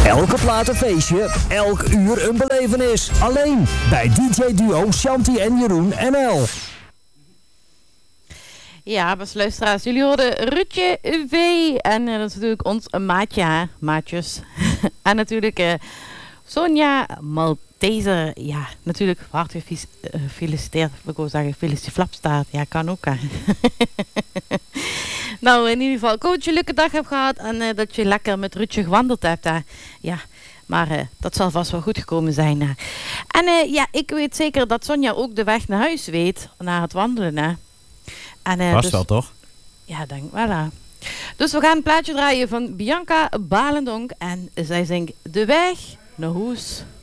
Elke platenfeestje, elk uur een belevenis. Alleen bij DJ Duo Shanti en Jeroen NL. Ja, beste luisteraars, jullie hoorden Rutje V. En dat is natuurlijk ons maatje, hè? Maatjes. En natuurlijk Sonja Malteser. Ja, natuurlijk hartelijk gefeliciteerd. Ik wil zeggen, felicitaflapstaart. Ja, kan ook, hè. Nou, in ieder geval, ik hoop dat je een leuke dag hebt gehad. En dat je lekker met Rutje gewandeld hebt, hè. Ja, maar dat zal vast wel goed gekomen zijn, hè. En ja, ik weet zeker dat Sonja ook de weg naar huis weet. Naar het wandelen, hè. Vast dus, wel, toch? Ja, denk wel. Voilà. Dus we gaan een plaatje draaien van Bianca Balendonk. En zij zingt De Weg naar Huis.